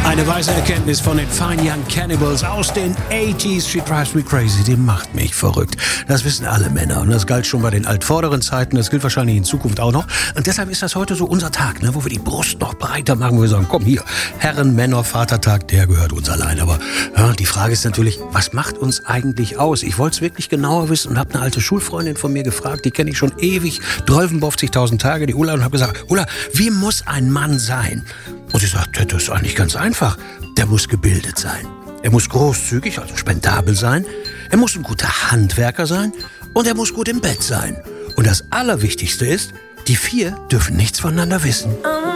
Eine weise Erkenntnis von den Fine Young Cannibals aus den 80s. She drives me crazy. Die macht mich verrückt. Das wissen alle Männer. Und das galt schon bei den altvorderen Zeiten. Das gilt wahrscheinlich in Zukunft auch noch. Und deshalb ist das heute so unser Tag, ne, wo wir die Brust noch breiter machen. Wo wir sagen, komm hier, Herren, Männer, Vatertag, der gehört uns allein. Aber ja, die Frage ist natürlich, was macht uns eigentlich aus? Ich wollte es wirklich genauer wissen und habe eine alte Schulfreundin von mir gefragt. Die kenne ich schon ewig. 50.000 Tage, die Ulla. Und habe gesagt, Ulla, wie muss ein Mann sein? Und sie sagt, das ist eigentlich ganz einfach. Der muss gebildet sein. Er muss großzügig, also spendabel sein. Er muss ein guter Handwerker sein. Und er muss gut im Bett sein. Und das Allerwichtigste ist, die 4 dürfen nichts voneinander wissen.